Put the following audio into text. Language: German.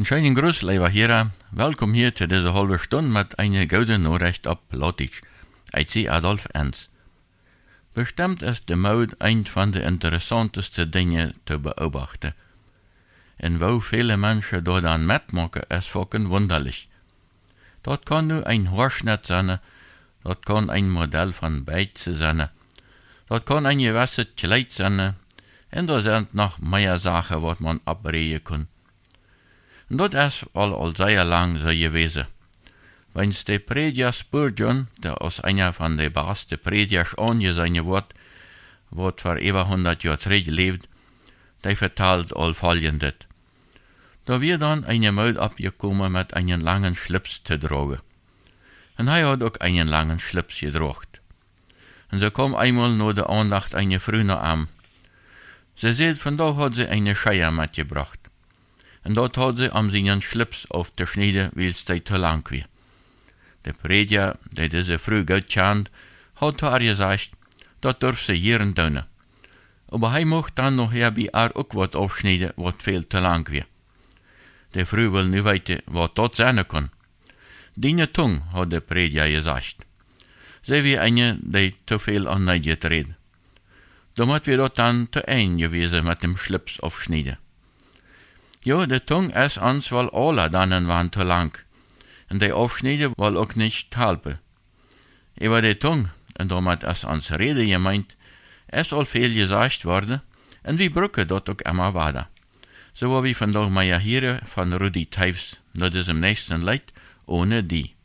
Een schönen Gruß, lieber Hörer. Welkom hier zu dieser halben Stunde mit einer guten Nachricht ab Lottisch. Ich sehe Adolf Enz. Bestimmt ist de Mode een van de interessanteste Dinge te beobachten. En wo viele Menschen dort dann mitmachen, ist fucking wunderlich. Dat kann nu ein Haarschnitt sein, dat kann ein Modell von Beize sein, dat kann ein gewisse Kleid sein, en da sind noch mehr Sachen, was man abreden kann. Und dat ist al sehr lang so gewesen. Wenn's der Prediger Spurgeon, der aus einer von den besten Predigers angesehen wird, wat vor über 100 Jahren zurücklebt, der vertelt all folgendes. Da wir dann eine Maid abgekommen mit einem langen Schlips zu tragen. Und er hat auch einen langen Schlips getragen. Und so kam einmal nur der Andacht eine Frau noch an. Sie sagt, von da hat sie eine Scheier mitgebracht. Und dort hat sie am seinen Schlips auf der Schneide, weil es zu lang war. Der Prediger, der diese Frau gut kennt, hat zu ihr gesagt, das darf sie hier und tun. Aber er mocht dann noch bei ihr auch was aufschneiden, was viel zu lang war. Die Frau will nicht wissen, was das sein kann. Deine Tung, hat der Prediger gesagt. Sie wie eine, die zu viel an neid getreten. Damit wir dort dann zu ein gewesen mit dem Schlips aufschneiden. Ja, die Tung ist uns wohl alle dann waren zu lang. Und die Aufschneiden wohl auch nicht halten. Aber die Tung, und damit ist uns Rede gemeint, ist all viel gesagt worden, und wir brücken dort auch immer weiter. So wie von der Meier hier von Rudi Teifs, nach diesem nächsten Lied, ohne die.